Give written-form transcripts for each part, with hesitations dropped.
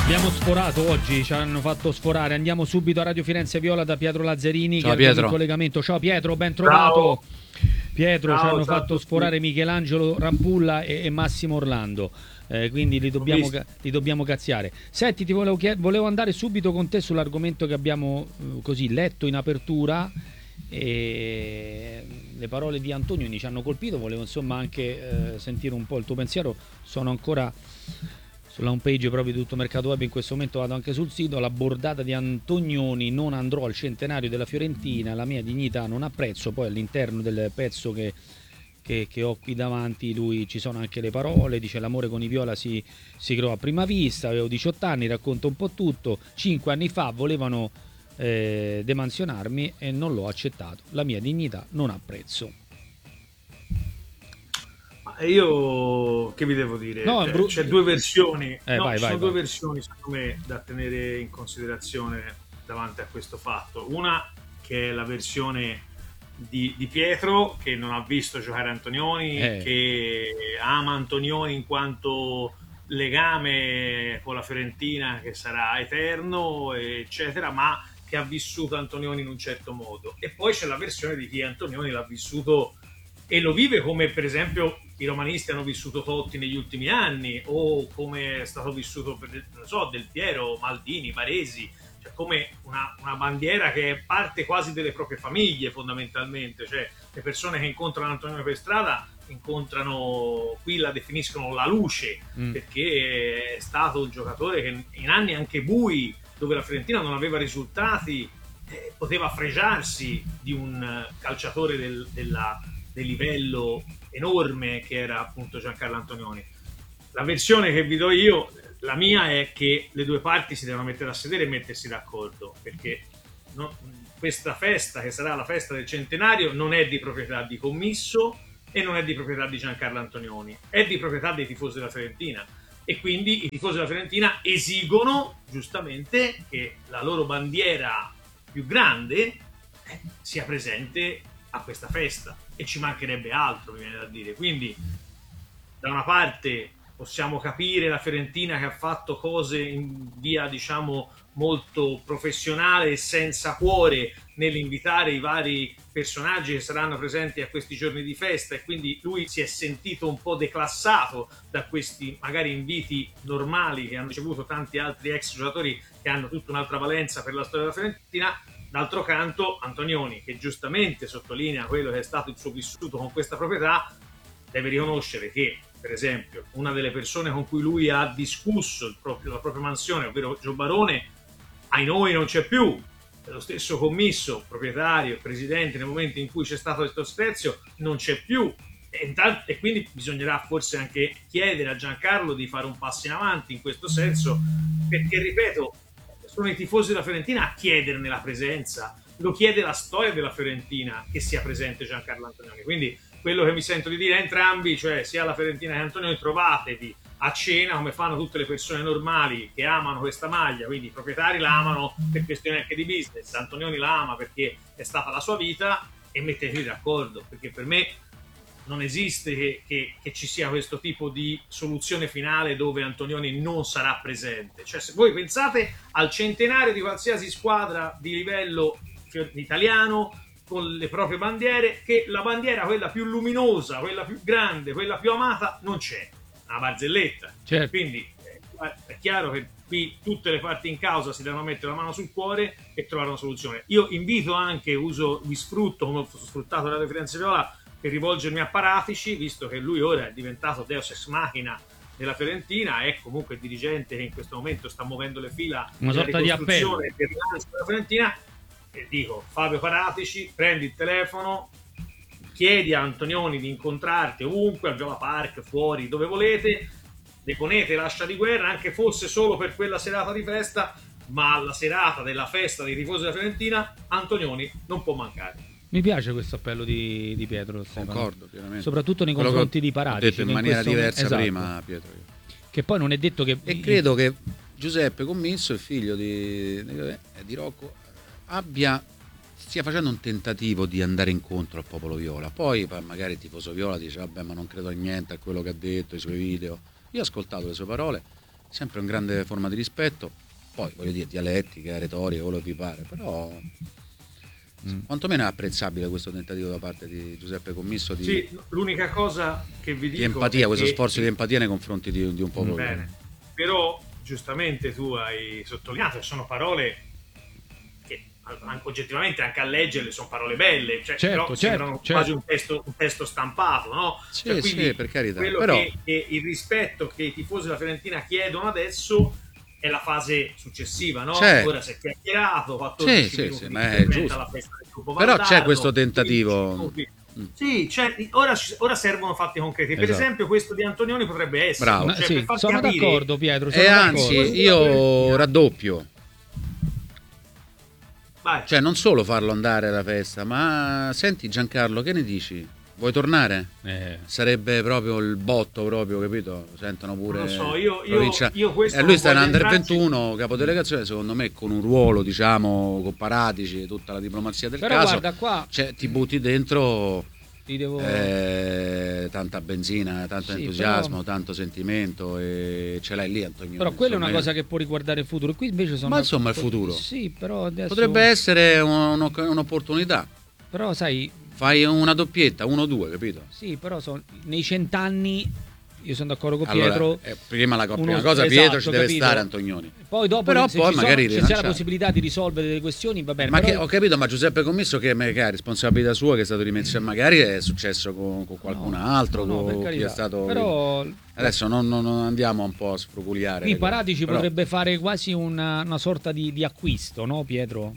Abbiamo sforato oggi, ci hanno fatto sforare. Andiamo subito a Radio Firenze Viola da Pietro Lazzarini. Ciao che Pietro. in collegamento. Ciao Pietro, ben trovato. Ciao. Pietro, ci Ciao, hanno ciao a fatto tutti. sforare Michelangelo Rampulla e Massimo Orlando. Quindi li dobbiamo cazziare. Senti, ti volevo andare subito con te sull'argomento che abbiamo così letto in apertura. E le parole di Antonioni ci hanno colpito. Volevo insomma anche sentire un po' il tuo pensiero. Sono ancora sulla home page proprio di Tutto Mercato Web, in questo momento vado anche sul sito. La bordata di Antonioni: non andrò al centenario della Fiorentina, la mia dignità non ha prezzo. Poi all'interno del pezzo che ho qui davanti lui ci sono anche le parole, dice: l'amore con i viola si creò a prima vista, avevo 18 anni, racconta un po' tutto, 5 anni fa volevano demansionarmi e non l'ho accettato, la mia dignità non ha prezzo. Io che vi devo dire? No, c'è due versioni. Vai. Due versioni secondo me da tenere in considerazione davanti a questo fatto. Una che è la versione di Pietro, che non ha visto giocare Antonioni, che ama Antonioni in quanto legame con la Fiorentina che sarà eterno, eccetera, ma che ha vissuto Antonioni in un certo modo. E poi c'è la versione di chi Antonioni l'ha vissuto e lo vive come per esempio i romanisti hanno vissuto Totti negli ultimi anni, o come è stato vissuto Del Piero, Maldini, Baresi, cioè come una bandiera che è parte quasi delle proprie famiglie fondamentalmente. Cioè le persone che incontrano Antonioni per strada incontrano, qui la definiscono la luce, perché è stato un giocatore che in anni anche bui, dove la Fiorentina non aveva risultati, poteva fregiarsi di un calciatore del livello enorme che era appunto Giancarlo Antonioni. La versione che vi do io, la mia, è che le due parti si devono mettere a sedere e mettersi d'accordo, perché questa festa, che sarà la festa del centenario, non è di proprietà di Commisso e non è di proprietà di Giancarlo Antonioni, è di proprietà dei tifosi della Fiorentina, e quindi i tifosi della Fiorentina esigono giustamente che la loro bandiera più grande sia presente a questa festa, e ci mancherebbe altro, mi viene da dire. Quindi da una parte possiamo capire la Fiorentina che ha fatto cose in via diciamo molto professionale e senza cuore nell'invitare i vari personaggi che saranno presenti a questi giorni di festa, e quindi lui si è sentito un po' declassato da questi magari inviti normali che hanno ricevuto tanti altri ex giocatori che hanno tutta un'altra valenza per la storia della Fiorentina. D'altro canto Antonioni, che giustamente sottolinea quello che è stato il suo vissuto con questa proprietà, deve riconoscere che per esempio una delle persone con cui lui ha discusso la propria mansione, ovvero Gio Barone, ai noi non c'è più. Lo stesso Commisso, proprietario e presidente, nel momento in cui c'è stato questo sprezzo, non c'è più, e quindi bisognerà forse anche chiedere a Giancarlo di fare un passo in avanti in questo senso, perché ripeto, sono i tifosi della Fiorentina a chiederne la presenza, lo chiede la storia della Fiorentina che sia presente Giancarlo Antonioni. Quindi quello che mi sento di dire a entrambi, cioè sia la Fiorentina che Antonioni, trovatevi a cena come fanno tutte le persone normali che amano questa maglia, quindi i proprietari la amano per questioni anche di business, Antonioni la ama perché è stata la sua vita, e mettetevi d'accordo, perché per me non esiste che ci sia questo tipo di soluzione finale dove Antonioni non sarà presente. Cioè, se voi pensate al centenario di qualsiasi squadra di livello italiano con le proprie bandiere, che la bandiera, quella più luminosa, quella più grande, quella più amata, non c'è, una barzelletta. Certo. Quindi è chiaro che qui tutte le parti in causa si devono mettere la mano sul cuore e trovare una soluzione. Io invito anche, vi sfrutto come ho sfruttato la Firenze Viola, per rivolgermi a Paratici, visto che lui ora è diventato Deus ex machina della Fiorentina, è comunque il dirigente che in questo momento sta muovendo le fila una sorta di appello per il rilancio della Fiorentina, e dico: Fabio Paratici, prendi il telefono, chiedi a Antonioni di incontrarti ovunque, al Viola Park, fuori, dove volete, deponete l'ascia di guerra, anche fosse solo per quella serata di festa, ma alla serata della festa dei tifosi della Fiorentina Antonioni non può mancare. Mi piace questo appello di Pietro, Stefano. Concordo pienamente, sopradetto nei confronti di Paratici. Ho detto in maniera diversa esatto. Prima, Pietro. Che poi non è detto che... E credo che Giuseppe Commisso, il figlio di Rocco, stia facendo un tentativo di andare incontro al popolo viola. Poi magari il tifoso viola dice: vabbè, ma non credo a niente, a quello che ha detto, ai suoi video. Io ho ascoltato le sue parole sempre un grande forma di rispetto, poi voglio dire dialettica, retorica, quello che vi pare, però quantomeno è apprezzabile questo tentativo da parte di Giuseppe Commisso di, sì, l'unica cosa che vi dico di empatia, questo che, sforzo di empatia nei confronti di un popolo. bene, però giustamente tu hai sottolineato che sono parole che oggettivamente anche a leggerle sono parole belle, cioè, però sembrano quasi un testo stampato, no? Sì, cioè, quindi sì, per carità. quello Però che il rispetto che i tifosi della Fiorentina chiedono adesso è la fase successiva, no? Certo. Ora si è chiacchierato, 14 sì, minuti sì, di ma è intervento giusto. alla festa del gruppo Però Valdardo, c'è questo tentativo. sì, cioè, ora servono fatti concreti. Per Esatto. esempio, questo di Antonioni potrebbe essere. Bravo. Cioè, Sì, per farti sono capire- d'accordo, Pietro. E anzi, io raddoppio. Vai. Cioè, non solo farlo andare alla festa, ma senti Giancarlo, che ne dici? Vuoi tornare? Sarebbe proprio il botto, proprio, capito? Sentono pure. Non lo so, io questo e lui sta in voglio Under entrarci- 21, capodelegazione, secondo me con un ruolo, diciamo, con Paratici e tutta la diplomazia del Però caso. guarda qua, Cioè, ti butti dentro ti devo... tanta benzina, tanto Sì, entusiasmo, però- tanto sentimento e ce l'hai lì Antonioni. Però quella è una insomma, cosa che può riguardare il futuro. Qui invece sono... Ma insomma il futuro. Sì, però adesso... potrebbe essere un'opportunità. Però sai, Fai una doppietta, 1-2, capito? sì, però nei 100 anni io sono d'accordo con Allora, Pietro. prima la prima uno- cosa, esatto, Pietro ci deve capito? stare Antonioni. Poi dopo Però se poi ci magari se c'è la rilanciare. possibilità di risolvere delle questioni va bene. Ma però... che, ho capito, ma Giuseppe Commisso che è responsabilità sua, che è stato rimesso, magari è successo con qualcun altro, no, per con chi carità. è stato. Però Adesso non andiamo un po' a sfruculiare. qui le cose. Paratici Però- potrebbe fare quasi una sorta di acquisto, no Pietro?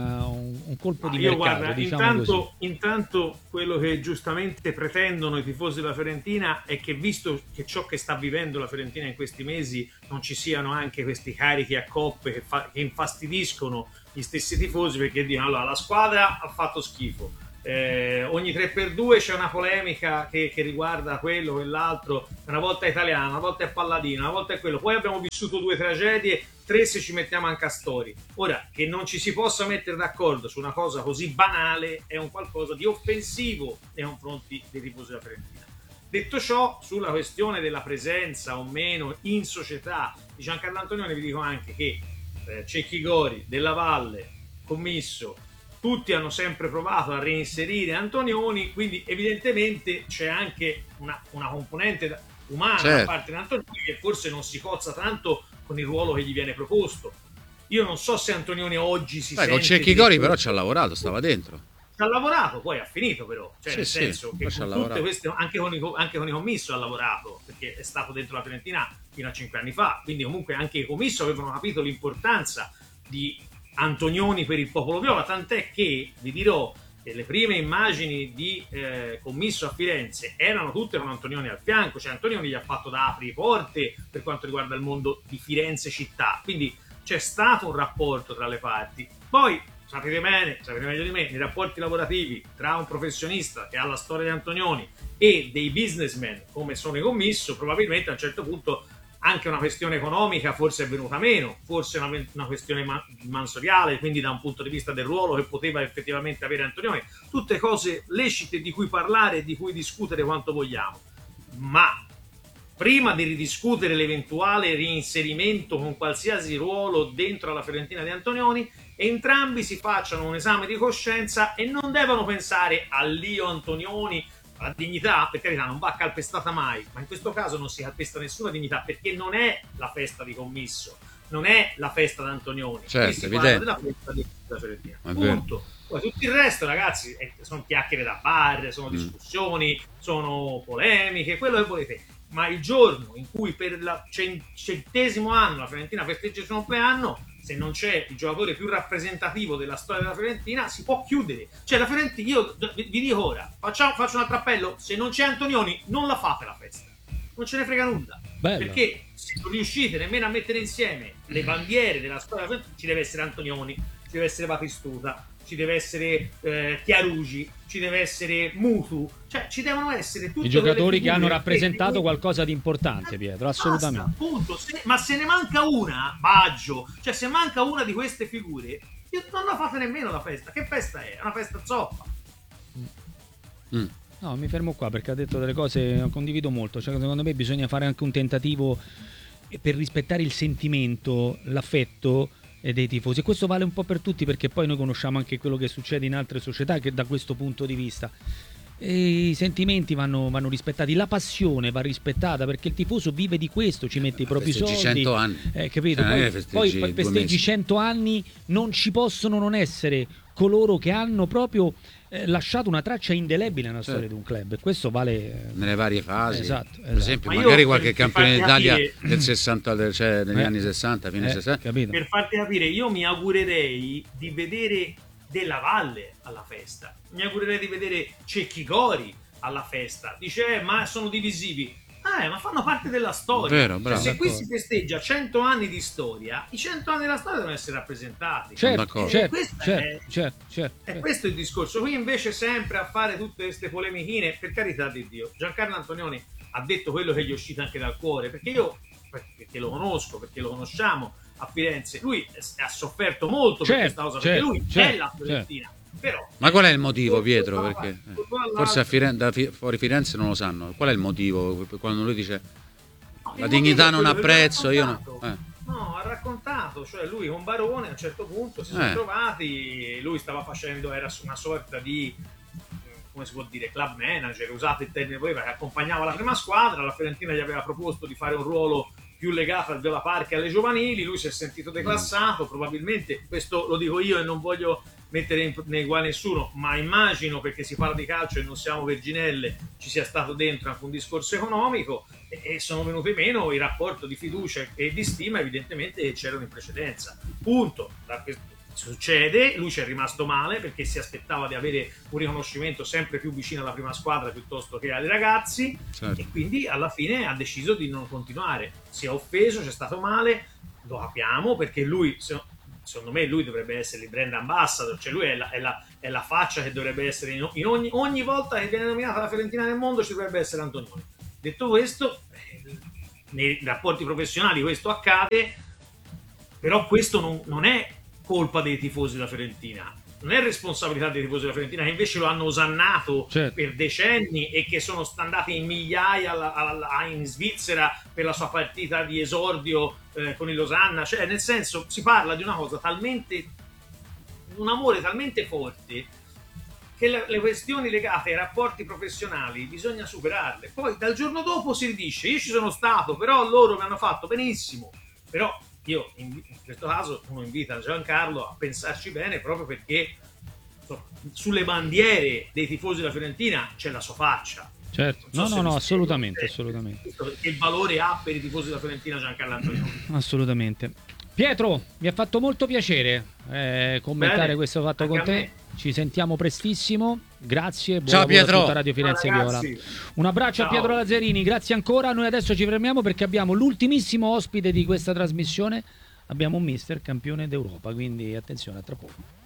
Un colpo di Io mercato, guarda, diciamo così. intanto quello che giustamente pretendono i tifosi della Fiorentina è che, visto che ciò che sta vivendo la Fiorentina in questi mesi, non ci siano anche questi carichi a coppe che infastidiscono gli stessi tifosi, perché dicono allora la squadra ha fatto schifo. Ogni 3x2 c'è una polemica che riguarda quello, quell'altro, una volta è italiano, una volta è palladino, una volta è quello, poi abbiamo vissuto 2 tragedie, 3 se ci mettiamo anche a Astori. Ora, che non ci si possa mettere d'accordo su una cosa così banale è un qualcosa di offensivo nei confronti dei tifosi della Fiorentina. Detto ciò, sulla questione della presenza o meno in società di Giancarlo Antonioni, vi dico anche che Cecchi Gori, Della Valle, Commisso, tutti hanno sempre provato a reinserire Antonioni, quindi evidentemente c'è anche una componente umana da parte di Antonioni che forse non si cozza tanto con il ruolo che gli viene proposto. Io non so se Antonioni oggi si sente... con Cecchi Gori però ci ha lavorato, stava dentro. Ci ha lavorato, poi ha finito però, cioè nel senso che ci ha con tutte lavorato. queste, anche con i Commisso ha lavorato, perché è stato dentro la Fiorentina fino a 5 anni fa, quindi comunque anche i Commisso avevano capito l'importanza di Antonioni per il popolo viola, tant'è che vi dirò che le prime immagini di Commisso a Firenze erano tutte con Antonioni al fianco, cioè Antonioni gli ha fatto da apri porte per quanto riguarda il mondo di Firenze città, quindi c'è stato un rapporto tra le parti. Poi sapete meglio di me, nei rapporti lavorativi tra un professionista che ha la storia di Antonioni e dei businessmen come sono i Commisso, probabilmente a un certo punto anche una questione economica forse è venuta meno, forse una questione mansoriale, quindi da un punto di vista del ruolo che poteva effettivamente avere Antonioni, tutte cose lecite di cui parlare e di cui discutere quanto vogliamo, ma prima di ridiscutere l'eventuale reinserimento con qualsiasi ruolo dentro la Fiorentina di Antonioni, entrambi si facciano un esame di coscienza e non devono pensare all'io Antonioni, la dignità, per carità, non va calpestata mai, ma in questo caso non si calpesta nessuna dignità, perché non è la festa di Commisso, non è la festa di Antonioni, certo, si parla della festa della Fiorentina. Punto. Poi tutto il resto, ragazzi, sono chiacchiere da bar, sono discussioni, sono polemiche, quello che volete. Ma il giorno in cui per il 100° anno la Fiorentina festeggia il suo compleanno, se non c'è il giocatore più rappresentativo della storia della Fiorentina, si può chiudere. Cioè la Fiorentina, io vi dico ora, faccio un altro appello, se non c'è Antonioni non la fate la festa, non ce ne frega nulla. Bella. Perché se non riuscite nemmeno a mettere insieme le bandiere della storia della Fiorentina, ci deve essere Antonioni, ci deve essere Batistuta, ci deve essere Chiarugi, ci deve essere Mutu, cioè ci devono essere tutti i giocatori che hanno rappresentato qualcosa di importante, Pietro, assolutamente. Basta, punto. Ma se ne manca una, Baggio, cioè se manca una di queste figure, non la fate nemmeno la festa. Che festa è? È una festa zoppa. No, mi fermo qua perché ha detto delle cose, condivido molto, cioè secondo me bisogna fare anche un tentativo per rispettare il sentimento, l'affetto dei tifosi. E questo vale un po' per tutti, perché poi noi conosciamo anche quello che succede in altre società che da questo punto di vista. E i sentimenti vanno rispettati, la passione va rispettata, perché il tifoso vive di questo, ci mette i propri soldi. 100 anni. Capito? Poi festeggi 100 anni, non ci possono non essere coloro che hanno proprio lasciato una traccia indelebile nella storia di un club, e questo vale nelle varie fasi. Esatto. Per esempio, magari qualche campione d'Italia del 60, cioè negli anni 60, fine 60. Capito? Per farti capire, io mi augurerei di vedere Della Valle alla festa, mi augurerei di vedere Cecchi Gori alla festa. Dice ma sono divisivi. Ma fanno parte della storia. Vero, bravo. Se qui si festeggia 100 anni di storia, i 100 anni della storia devono essere rappresentati. Certo. Questo è il discorso. Qui invece sempre a fare tutte queste polemichine, per carità di Dio, Giancarlo Antonioni ha detto quello che gli è uscito anche dal cuore, perché lo conosco, perché lo conosciamo a Firenze. Lui ha sofferto molto per questa cosa, perché lui è la Fiorentina. Però, ma qual è il motivo, Pietro? Perché forse fuori Firenze non lo sanno. Qual è il motivo quando lui dice la dignità non ha prezzo? No, ha raccontato, cioè lui con Barone a un certo punto si sono trovati, lui stava facendo, era una sorta di, come si può dire, club manager, usate il termine poi, perché accompagnava la prima squadra, la Fiorentina gli aveva proposto di fare un ruolo più legato al Viola Park e alle giovanili, lui si è sentito declassato, probabilmente, questo lo dico io e non voglio mettere nei guai nessuno, ma immagino, perché si parla di calcio e non siamo verginelle, ci sia stato dentro anche un discorso economico e sono venuti meno i rapporti di fiducia e di stima evidentemente che c'erano in precedenza. Punto. Succede, lui ci è rimasto male perché si aspettava di avere un riconoscimento sempre più vicino alla prima squadra piuttosto che ai ragazzi, certo. E quindi alla fine ha deciso di non continuare, si è offeso, c'è stato male, lo capiamo, perché lui, secondo me lui dovrebbe essere il brand ambassador, cioè lui è la faccia che dovrebbe essere in ogni volta che viene nominata la Fiorentina nel mondo ci dovrebbe essere Antonioni. Detto questo, nei rapporti professionali questo accade, però questo non è colpa dei tifosi della Fiorentina, non è responsabilità dei tifosi della Fiorentina, che invece lo hanno osannato per decenni e che sono andati in migliaia in Svizzera per la sua partita di esordio con il Losanna. Cioè, nel senso, si parla di una cosa talmente, un amore talmente forte che le questioni legate ai rapporti professionali bisogna superarle. Poi dal giorno dopo si dice io ci sono stato, però loro mi hanno fatto benissimo, però io in questo caso uno invita Giancarlo a pensarci bene, proprio perché sulle bandiere dei tifosi della Fiorentina c'è la sua faccia. Certo, no, assolutamente. Che valore ha per i tifosi della Fiorentina Giancarlo Antonioni? Assolutamente. Pietro, mi ha fatto molto piacere commentare questo fatto con te. Ci sentiamo prestissimo. Grazie. Ciao Pietro. A tutta Radio Firenze Viola. Un abbraccio a Pietro Lazzarini. Grazie ancora. Noi adesso ci fermiamo perché abbiamo l'ultimissimo ospite di questa trasmissione. Abbiamo un mister campione d'Europa. Quindi attenzione, a tra poco.